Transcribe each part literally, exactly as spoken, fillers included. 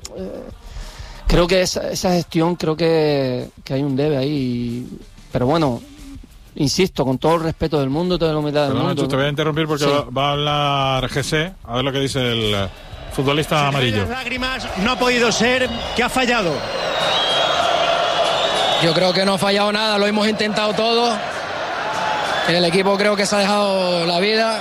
eh, creo que esa, esa gestión, creo que, que hay un debe ahí, pero bueno, insisto, con todo el respeto del mundo, toda la humildad del Perdón, mundo. Te voy a interrumpir porque sí. va, va a hablar G C, a ver lo que dice el futbolista si amarillo. Las lágrimas no ha podido ser, ¿qué ha fallado? Yo creo que no ha fallado nada, lo hemos intentado todo. El equipo creo que se ha dejado la vida.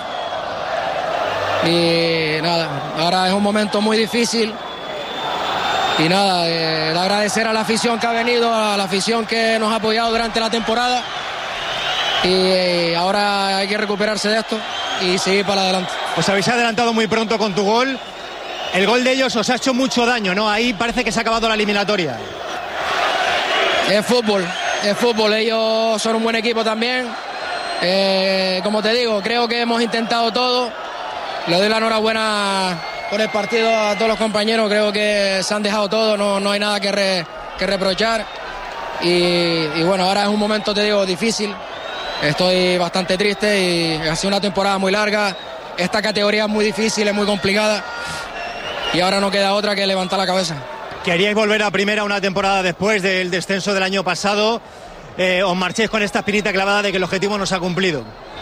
Y nada, ahora es un momento muy difícil. Y nada, eh, agradecer a la afición que ha venido, a la afición que nos ha apoyado durante la temporada. Y eh, ahora hay que recuperarse de esto y seguir para adelante. Os habéis adelantado muy pronto con tu gol. El gol de ellos os ha hecho mucho daño, ¿no? Ahí parece que se ha acabado la eliminatoria. Es fútbol, es fútbol. Ellos son un buen equipo también. Eh, como te digo, creo que hemos intentado todo. Le doy la enhorabuena por el partido a todos los compañeros. Creo que se han dejado todo, no, no hay nada que, re, que reprochar. Y, y bueno, ahora es un momento, te digo, difícil. Estoy bastante triste y ha sido una temporada muy larga. Esta categoría es muy difícil, es muy complicada. Y ahora no queda otra que levantar la cabeza. Queríais volver a primera una temporada después del descenso del año pasado. Eh, os marchéis con esta espinita clavada de que el objetivo no se ha cumplido.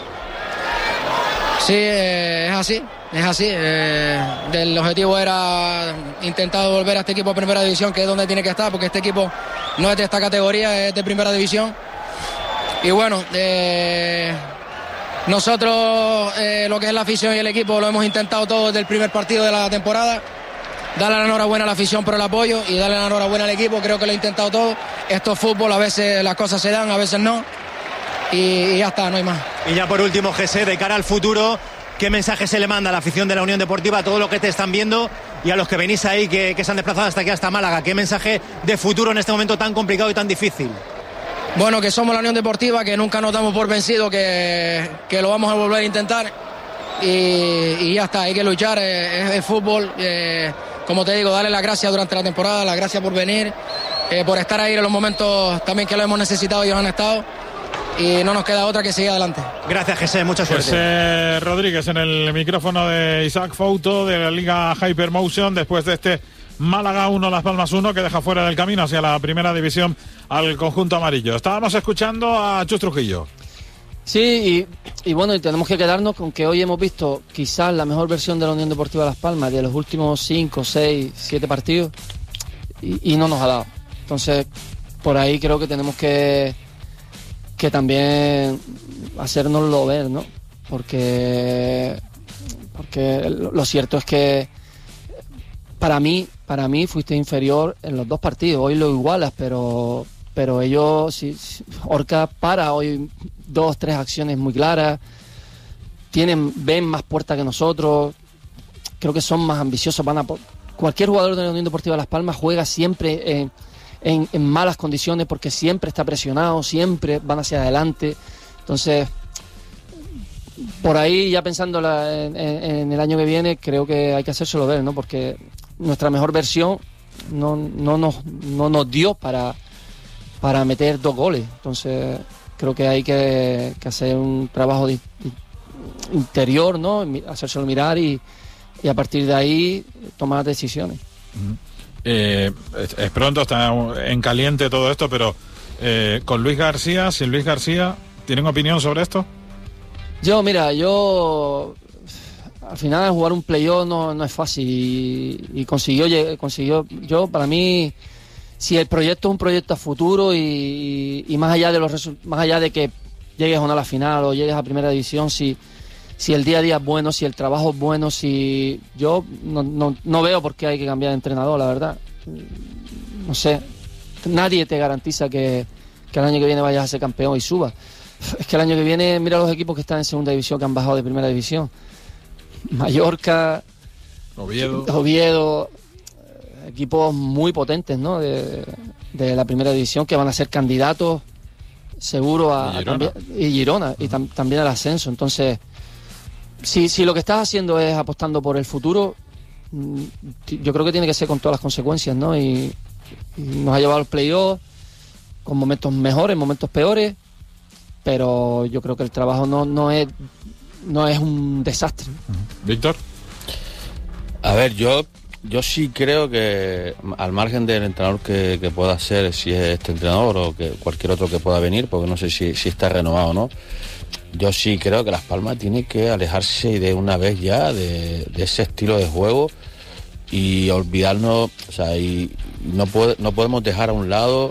Sí, eh, es así, es así. Eh, el objetivo era intentar volver a este equipo a primera división, que es donde tiene que estar, porque este equipo no es de esta categoría, es de primera división. Y bueno, eh, nosotros, eh, lo que es la afición y el equipo, lo hemos intentado todo desde el primer partido de la temporada. Darle la enhorabuena a la afición por el apoyo y darle la enhorabuena al equipo, creo que lo he intentado todo. Esto es fútbol, a veces las cosas se dan, a veces no. Y, y ya está, no hay más. Y ya por último, José, de cara al futuro, ¿qué mensaje se le manda a la afición de la Unión Deportiva, a todos los que te están viendo y a los que venís ahí, que, que se han desplazado hasta aquí, hasta Málaga? ¿Qué mensaje de futuro en este momento tan complicado y tan difícil? Bueno, que somos la Unión Deportiva, que nunca nos damos por vencido, que, que lo vamos a volver a intentar. Y, y ya está, hay que luchar, es, es fútbol. Eh, como te digo, darle las gracias durante la temporada, las gracias por venir, eh, por estar ahí en los momentos también que lo hemos necesitado y ellos han estado. Y no nos queda otra que seguir adelante. Gracias, José, mucha suerte. José Rodríguez en el micrófono de Isaac Fouto de la Liga Hypermotion, después de este Málaga uno, Las Palmas uno, que deja fuera del camino hacia la primera división al conjunto amarillo. Estábamos escuchando a Chus Trujillo. Sí, y, y bueno, y tenemos que quedarnos con que hoy hemos visto quizás la mejor versión de la Unión Deportiva Las Palmas de los últimos cinco, seis, siete partidos y, y no nos ha dado. Entonces, por ahí creo que tenemos que que también hacérnoslo ver, ¿no? Porque porque lo cierto es que para mí, para mí fuiste inferior en los dos partidos. Hoy lo igualas, pero pero ellos, si, si Orca para hoy dos, tres acciones muy claras, tienen, ven más puertas que nosotros, creo que son más ambiciosos, van a por... Cualquier jugador de la Unión Deportiva Las Palmas juega siempre en, en, en malas condiciones porque siempre está presionado, siempre van hacia adelante. Entonces, por ahí ya pensando la, en, en el año que viene, creo que hay que hacérselo ver, ¿no? Porque nuestra mejor versión no, no, nos, no nos dio para, para meter dos goles. Entonces, creo que hay que, que hacer un trabajo de, de interior, ¿no? Hacérselo mirar y, y a partir de ahí tomar decisiones. Uh-huh. Eh, es, es pronto, está en caliente todo esto, pero eh, con Luis García, sin Luis García, ¿tienen opinión sobre esto? Yo, mira, yo al final jugar un playoff no, no es fácil y, y consiguió, consiguió, yo para mí, si el proyecto es un proyecto a futuro y, y más allá de los más allá de que llegues o no a la final o llegues a primera división, si si el día a día es bueno, si el trabajo es bueno, si yo no, no, no veo por qué hay que cambiar de entrenador, la verdad. No sé, nadie te garantiza que, que el año que viene vayas a ser campeón y subas. Es que el año que viene, mira los equipos que están en segunda división, que han bajado de primera división. Mallorca, Oviedo, Oviedo equipos muy potentes, ¿no? De, de la primera división, que van a ser candidatos seguro a, y a Girona, también, y Girona uh-huh. y tam, también al ascenso. Entonces, si, si lo que estás haciendo es apostando por el futuro, yo creo que tiene que ser con todas las consecuencias, ¿no? Y, y nos ha llevado al playoff con momentos mejores, momentos peores, pero yo creo que el trabajo no, no es no es un desastre. uh-huh. Víctor. A ver, yo yo sí creo que, al margen del entrenador que, que pueda ser, si es este entrenador o que cualquier otro que pueda venir, porque no sé si, si está renovado o no, yo sí creo que Las Palmas tiene que alejarse de una vez ya de, de ese estilo de juego y olvidarnos, o sea, y no, puede, no podemos dejar a un lado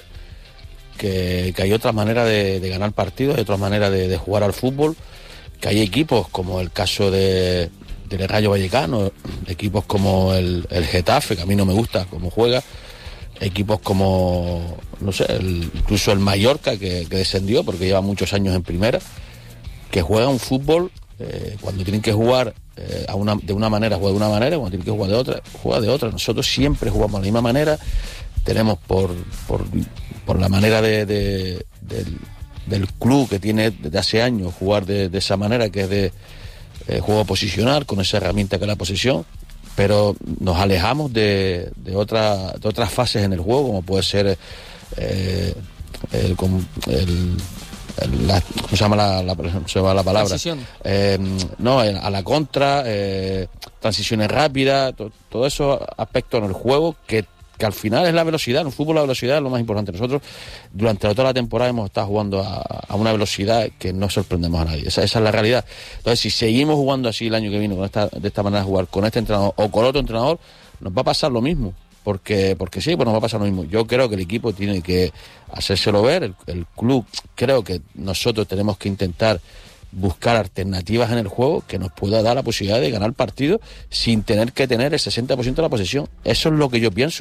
que, que hay otras maneras de, de ganar partidos, hay otras maneras de, de jugar al fútbol, que hay equipos como el caso de del Rayo Vallecano, equipos como el, el Getafe, que a mí no me gusta cómo juega, equipos como, no sé, el, incluso el Mallorca, que, que descendió porque lleva muchos años en primera, que juegan un fútbol, eh, cuando tienen que jugar eh, a una, de una manera, juega de una manera, cuando tienen que jugar de otra, juega de otra. Nosotros siempre jugamos de la misma manera, tenemos por, por, por la manera de, de, del, del club que tiene desde hace años jugar de, de esa manera, que es de Eh, juego posicional, con esa herramienta que es la posesión, pero nos alejamos de, de, otra, de otras fases en el juego, como puede ser eh, el, el, el la, ¿cómo se llama la, la, se llama la palabra? Eh, no, a la contra, eh, transiciones rápidas, to, todos esos aspectos en el juego que que al final es la velocidad. En el fútbol la velocidad es lo más importante. Nosotros durante toda la temporada hemos estado jugando a, a una velocidad que no sorprendemos a nadie. Esa, esa es la realidad. Entonces, si seguimos jugando así el año que viene con esta, de esta manera de jugar con este entrenador o con otro entrenador, nos va a pasar lo mismo. Porque, porque sí, pues nos va a pasar lo mismo. Yo creo que el equipo tiene que hacérselo ver, el, el club, creo que nosotros tenemos que intentar buscar alternativas en el juego que nos pueda dar la posibilidad de ganar partidos sin tener que tener el sesenta por ciento de la posesión. Eso es lo que yo pienso.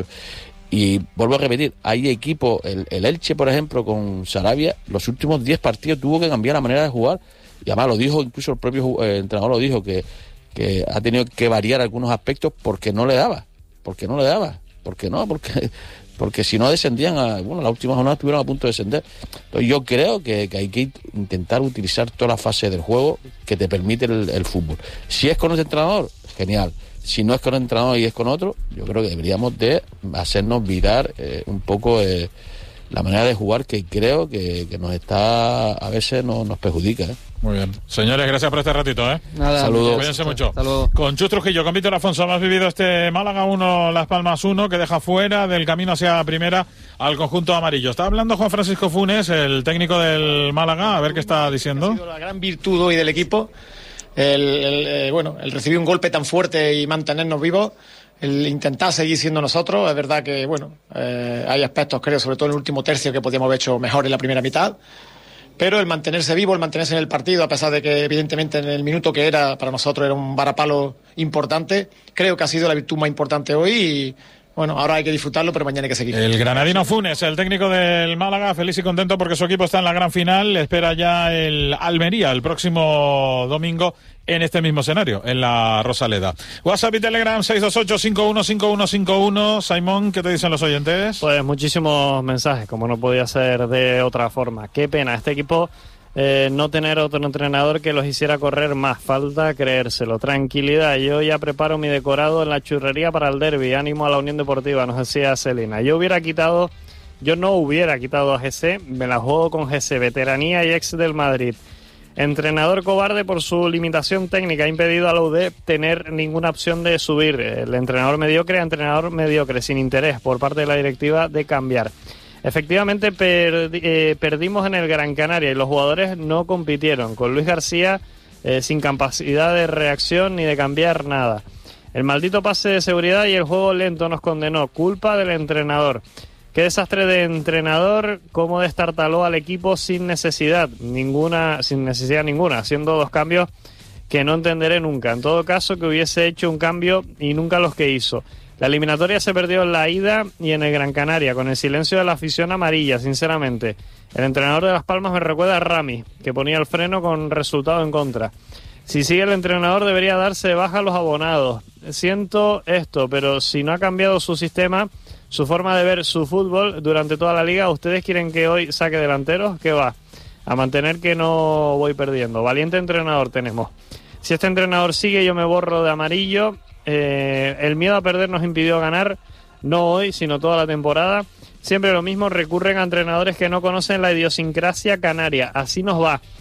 Y vuelvo a repetir, hay equipos, el, el Elche, por ejemplo, con Sarabia, los últimos diez partidos tuvo que cambiar la manera de jugar, y además lo dijo, incluso el propio eh, entrenador lo dijo, que, que ha tenido que variar algunos aspectos porque no le daba, porque no le daba, porque no, porque... porque si no descendían, a, bueno, las últimas jornadas estuvieron a punto de descender. Entonces yo creo que, que hay que intentar utilizar toda la fase del juego que te permite el, el fútbol. Si es con ese entrenador, genial. Si no es con el entrenador y es con otro, yo creo que deberíamos de hacernos virar eh, un poco eh, la manera de jugar, que creo que, que nos está, a veces nos, nos perjudica, ¿eh? Muy bien. Señores, gracias por este ratito, ¿eh? Nada, saludos. Cuídense mucho. Saludos. Con Chus Trujillo, con Víctor Afonso, hemos vivido este Málaga uno, Las Palmas uno, que deja fuera del camino hacia la primera al conjunto amarillo. Está hablando Juan Francisco Funes, el técnico del Málaga, a ver qué está diciendo. Ha sido la gran virtud hoy del equipo, el, el, eh, bueno, el recibir un golpe tan fuerte y mantenernos vivos, el intentar seguir siendo nosotros. Es verdad que, bueno, eh, hay aspectos, creo, sobre todo en el último tercio, que podíamos haber hecho mejor en la primera mitad. Pero el mantenerse vivo, el mantenerse en el partido, a pesar de que evidentemente en el minuto que era, para nosotros era un varapalo importante, creo que ha sido la virtud más importante hoy y, bueno, ahora hay que disfrutarlo, pero mañana hay que seguir. El granadino Funes, el técnico del Málaga, feliz y contento porque su equipo está en la gran final. Espera ya el Almería el próximo domingo en este mismo escenario, en la Rosaleda. WhatsApp y Telegram seis dos ocho, cinco uno cinco uno cinco uno. Simón, ¿qué te dicen los oyentes? Pues muchísimos mensajes, como no podía ser de otra forma. Qué pena, este equipo eh, no tener otro entrenador que los hiciera correr más. Falta creérselo. Tranquilidad, yo ya preparo mi decorado en la churrería para el derbi. Ánimo a la Unión Deportiva, nos decía Celina. Yo hubiera quitado, yo no hubiera quitado a G C, me la juego con G C, veteranía y ex del Madrid. Entrenador cobarde por su limitación técnica, ha impedido a la U D tener ninguna opción de subir. El entrenador mediocre, entrenador mediocre, sin interés por parte de la directiva de cambiar. Efectivamente perdi- eh, perdimos en el Gran Canaria y los jugadores no compitieron, con Luis García eh, sin capacidad de reacción ni de cambiar nada. El maldito pase de seguridad y el juego lento nos condenó, culpa del entrenador. Qué desastre de entrenador, cómo destartaló al equipo sin necesidad ninguna, sin necesidad ninguna, haciendo dos cambios que no entenderé nunca. En todo caso, que hubiese hecho un cambio y nunca los que hizo. La eliminatoria se perdió en la ida y en el Gran Canaria, con el silencio de la afición amarilla, sinceramente. El entrenador de Las Palmas me recuerda a Rami, que ponía el freno con resultado en contra. Si sigue el entrenador, debería darse de baja a los abonados. Siento esto, pero si no ha cambiado su sistema, su forma de ver su fútbol durante toda la liga, ¿ustedes quieren que hoy saque delanteros? ¿Qué va? A mantener que no voy perdiendo. Valiente entrenador tenemos. Si este entrenador sigue, yo me borro de amarillo. Eh, el miedo a perder nos impidió ganar, no hoy, sino toda la temporada. Siempre lo mismo, recurren a entrenadores que no conocen la idiosincrasia canaria. Así nos va.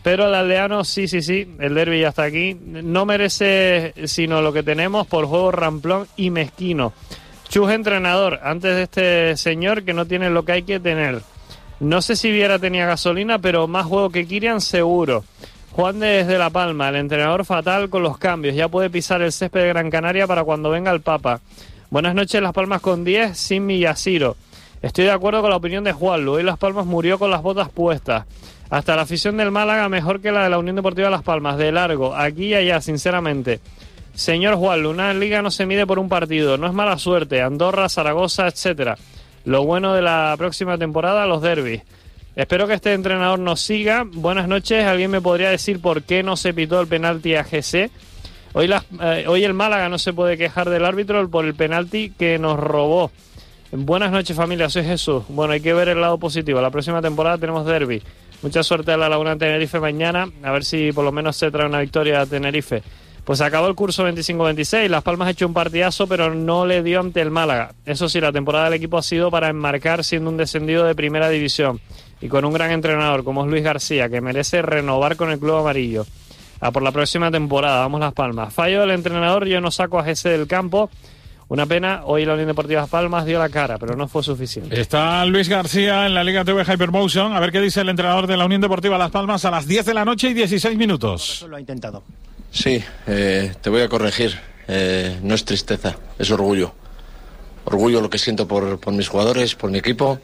Pero el aldeano, sí, sí, sí, el derbi ya está aquí. No merece sino lo que tenemos por juego ramplón y mezquino. Chus entrenador, antes de este señor que no tiene lo que hay que tener. No sé si Viera tenía gasolina, pero más juego que Kirian seguro. Juan desde La Palma, el entrenador fatal con los cambios. Ya puede pisar el césped de Gran Canaria para cuando venga el Papa. Buenas noches, Las Palmas con diez, sin Millaciro. Estoy de acuerdo con la opinión de Juanlu. Hoy Las Palmas murió con las botas puestas. Hasta la afición del Málaga mejor que la de la Unión Deportiva Las Palmas. De largo, aquí y allá, sinceramente. Señor Juanlu, una liga no se mide por un partido. No es mala suerte. Andorra, Zaragoza, etcétera. Lo bueno de la próxima temporada, los derbis. Espero que este entrenador nos siga. Buenas noches. ¿Alguien me podría decir por qué no se pitó el penalti a G C? Hoy, las, eh, hoy el Málaga no se puede quejar del árbitro por el penalti que nos robó. Buenas noches, familia. Soy Jesús. Bueno, hay que ver el lado positivo. La próxima temporada tenemos derbi. Mucha suerte a la Laguna Tenerife mañana. A ver si por lo menos se trae una victoria a Tenerife. Pues acabó el curso veinticinco veintiséis. Las Palmas ha hecho un partidazo, pero no le dio ante el Málaga. Eso sí, la temporada del equipo ha sido para enmarcar siendo un descendido de primera división. Y con un gran entrenador como es Luis García, que merece renovar con el club amarillo. A por la próxima temporada, vamos Las Palmas. Fallo del entrenador, yo no saco a G C del campo. Una pena, hoy la Unión Deportiva Las Palmas dio la cara, pero no fue suficiente. Está Luis García en la Liga T V Hypermotion. A ver qué dice el entrenador de la Unión Deportiva Las Palmas a las diez de la noche y dieciséis minutos. Eso lo ha intentado. Sí, eh, te voy a corregir. Eh, no es tristeza, es orgullo. Orgullo lo que siento por, por mis jugadores, por mi equipo,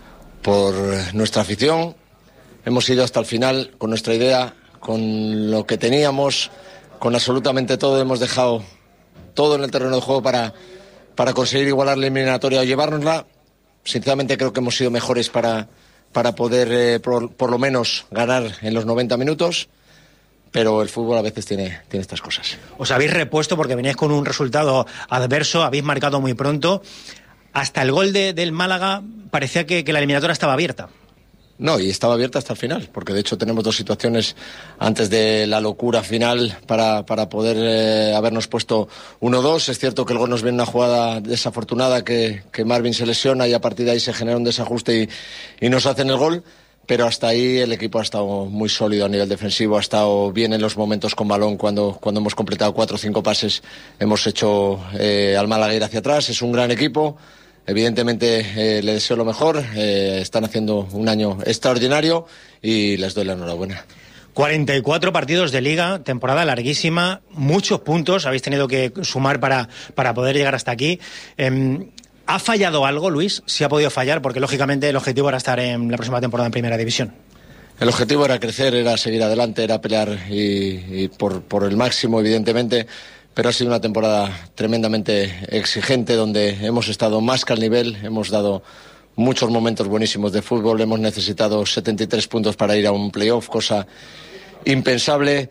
por nuestra afición. Hemos ido hasta el final con nuestra idea, con lo que teníamos, con absolutamente todo. Hemos dejado todo en el terreno de juego para, para conseguir igualar la eliminatoria o llevárnosla. Sinceramente creo que hemos sido mejores para, para poder eh, por, por lo menos ganar en los noventa minutos. Pero el fútbol a veces tiene, tiene estas cosas. Os habéis repuesto porque veníais con un resultado adverso, habéis marcado muy pronto. Hasta el gol de, del Málaga parecía que, que la eliminatoria estaba abierta. No, y estaba abierta hasta el final, porque de hecho tenemos dos situaciones antes de la locura final para, para poder eh, habernos puesto uno dos. Es cierto que el gol nos viene una jugada desafortunada que, que Marvin se lesiona y a partir de ahí se genera un desajuste y, y nos hacen el gol. Pero hasta ahí el equipo ha estado muy sólido a nivel defensivo, ha estado bien en los momentos con balón cuando, cuando hemos completado cuatro o cinco pases, hemos hecho eh, al Málaga ir hacia atrás. Es un gran equipo, evidentemente eh, le deseo lo mejor, eh, están haciendo un año extraordinario y les doy la enhorabuena. cuarenta y cuatro partidos de Liga, temporada larguísima, muchos puntos habéis tenido que sumar para, para poder llegar hasta aquí. Eh, ¿Ha fallado algo, Luis? ¿Si ha podido fallar? Porque, lógicamente, el objetivo era estar en la próxima temporada en Primera División. El objetivo era crecer, era seguir adelante, era pelear y, y por, por el máximo, evidentemente, pero ha sido una temporada tremendamente exigente, donde hemos estado más que al nivel, hemos dado muchos momentos buenísimos de fútbol, hemos necesitado setenta y tres puntos para ir a un playoff, cosa impensable.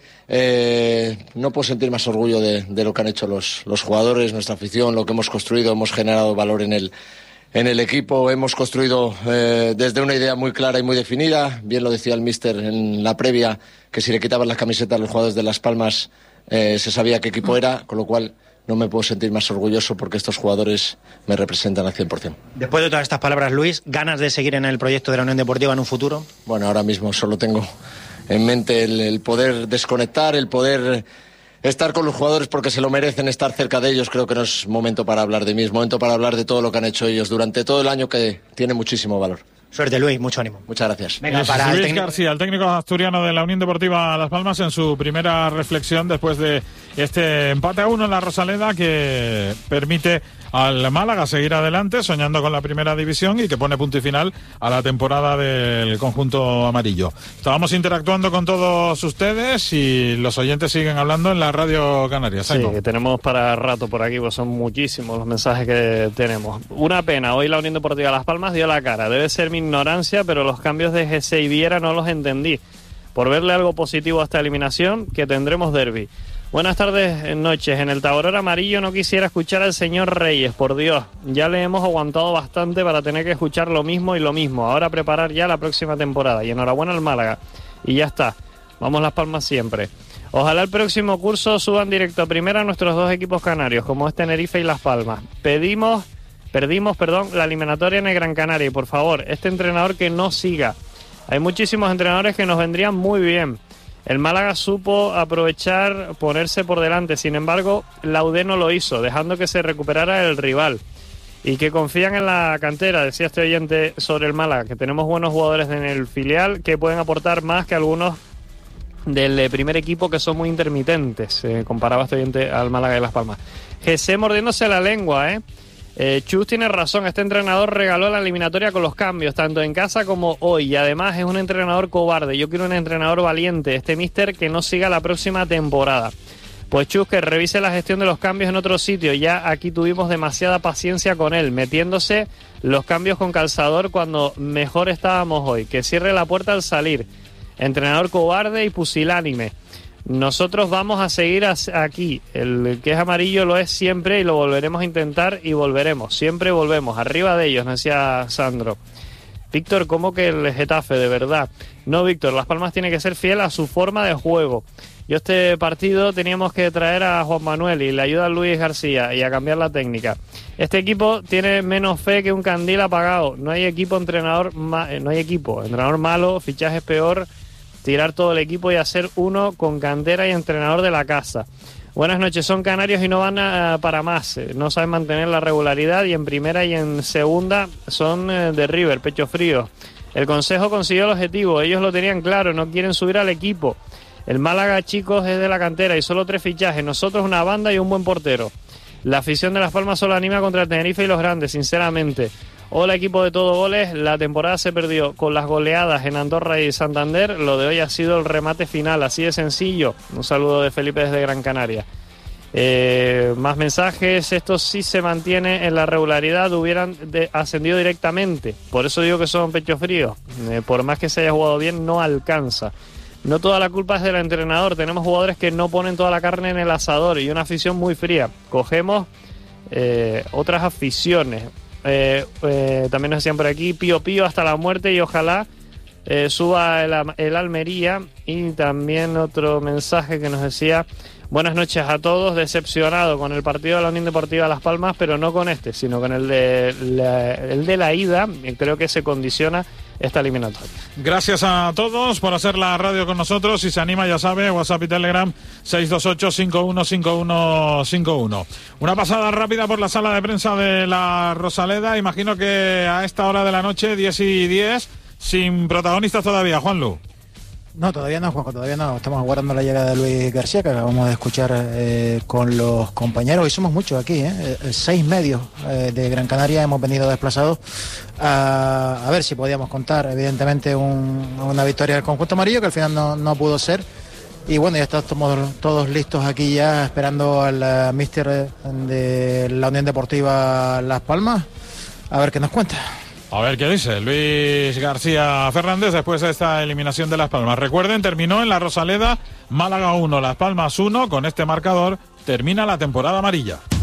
Eh, no puedo sentir más orgullo de, de lo que han hecho los, los jugadores, nuestra afición, lo que hemos construido. Hemos generado valor en el, en el equipo, hemos construido eh, desde una idea muy clara y muy definida. Bien lo decía el míster en la previa, que si le quitaban las camisetas a los jugadores de Las Palmas eh, se sabía qué equipo era, con lo cual no me puedo sentir más orgulloso porque estos jugadores me representan al cien por ciento. Después de todas estas palabras, Luis, ¿ganas de seguir en el proyecto de la Unión Deportiva en un futuro? Bueno, ahora mismo solo tengo en mente el, el poder desconectar, el poder estar con los jugadores porque se lo merecen, estar cerca de ellos. Creo que no es momento para hablar de mí, es momento para hablar de todo lo que han hecho ellos durante todo el año, que tiene muchísimo valor. Suerte, Luis, mucho ánimo. Muchas gracias. Venga, para Luis el técnico... García, el técnico asturiano de la Unión Deportiva Las Palmas, en su primera reflexión después de este empate a uno en la Rosaleda, que permite al Málaga seguir adelante soñando con la primera división y que pone punto y final a la temporada del conjunto amarillo. Estábamos interactuando con todos ustedes y los oyentes siguen hablando en la Radio Canarias. Sí, que tenemos para rato por aquí, pues son muchísimos los mensajes que tenemos. Una pena, hoy la Unión Deportiva Las Palmas dio la cara. Debe ser mi ignorancia, pero los cambios de G C y Viera no los entendí. Por verle algo positivo a esta eliminación, que tendremos derbi. Buenas tardes, noches. En el tablero amarillo no quisiera escuchar al señor Reyes, por Dios. Ya le hemos aguantado bastante para tener que escuchar lo mismo y lo mismo. Ahora preparar ya la próxima temporada. Y enhorabuena al Málaga. Y ya está. Vamos Las Palmas siempre. Ojalá el próximo curso suban directo a primera nuestros dos equipos canarios, como es Tenerife y Las Palmas. Pedimos, perdimos, perdón, la eliminatoria en el Gran Canaria. Y por favor, este entrenador que no siga. Hay muchísimos entrenadores que nos vendrían muy bien. El Málaga supo aprovechar, ponerse por delante. Sin embargo, la U D no lo hizo, dejando que se recuperara el rival. Y que confían en la cantera, decía este oyente sobre el Málaga, que tenemos buenos jugadores en el filial que pueden aportar más que algunos del primer equipo que son muy intermitentes. Eh, comparaba este oyente al Málaga y Las Palmas. Jesé mordiéndose la lengua, ¿eh? Eh, Chus tiene razón, este entrenador regaló la eliminatoria con los cambios, tanto en casa como hoy, y además es un entrenador cobarde. Yo quiero un entrenador valiente, este míster que no siga la próxima temporada. Pues Chus, que revise la gestión de los cambios en otro sitio, ya aquí tuvimos demasiada paciencia con él, metiéndose los cambios con calzador cuando mejor estábamos hoy, que cierre la puerta al salir. Entrenador cobarde y pusilánime. Nosotros vamos a seguir aquí. El que es amarillo lo es siempre y lo volveremos a intentar y volveremos. Siempre volvemos. Arriba de ellos, decía Sandro. Víctor, ¿cómo que el Getafe, de verdad? No, Víctor, Las Palmas tiene que ser fiel a su forma de juego. Yo este partido teníamos que traer a Juan Manuel y le ayuda a Luis García y a cambiar la técnica. Este equipo tiene menos fe que un candil apagado. No hay equipo, entrenador, ma- no hay equipo. Entrenador malo, fichajes peor. Tirar todo el equipo y hacer uno con cantera y entrenador de la casa. Buenas noches, son canarios y no van a, para más. No saben mantener la regularidad y en primera y en segunda son de River, pecho frío. El Consejo consiguió el objetivo, ellos lo tenían claro, no quieren subir al equipo. El Málaga, chicos, es de la cantera y solo tres fichajes. Nosotros una banda y un buen portero. La afición de Las Palmas solo anima contra el Tenerife y los grandes, sinceramente. Hola, equipo de todo goles. La temporada se perdió con las goleadas en Andorra y Santander. Lo de hoy ha sido el remate final, así de sencillo. Un saludo de Felipe desde Gran Canaria. Eh, más mensajes. Esto sí se mantiene en la regularidad, hubieran de, ascendido directamente. Por eso digo que son pecho fríos. Eh, por más que se haya jugado bien, no alcanza. No toda la culpa es del entrenador. Tenemos jugadores que no ponen toda la carne en el asador y una afición muy fría. Cogemos eh, otras aficiones. Eh, eh, también nos decían por aquí, pío pío hasta la muerte y ojalá eh, suba el, el Almería. Y también otro mensaje que nos decía, buenas noches a todos, decepcionado con el partido de la Unión Deportiva Las Palmas, pero no con este, sino con el de la, el de la ida, y creo que se condiciona esta eliminatoria. Gracias a todos por hacer la radio con nosotros. Si se anima, ya sabe, WhatsApp y Telegram seis dos ocho, cinco uno cinco uno cinco uno. Una pasada rápida por la sala de prensa de la Rosaleda. Imagino que a esta hora de la noche, diez y diez, sin protagonistas todavía, Juanlu. No, todavía no, Juanjo, todavía no. Estamos aguardando la llegada de Luis García, que acabamos de escuchar eh, con los compañeros. Y somos muchos aquí, ¿eh? Seis medios eh, de Gran Canaria hemos venido desplazados a, a ver si podíamos contar, evidentemente, un, una victoria del conjunto amarillo, que al final no, no pudo ser. Y bueno, ya estamos todos listos aquí ya, esperando al uh, míster de la Unión Deportiva Las Palmas, a ver qué nos cuenta. A ver qué dice Luis García Fernández después de esta eliminación de Las Palmas. Recuerden, terminó en la Rosaleda, Málaga uno, Las Palmas uno. Con este marcador termina la temporada amarilla.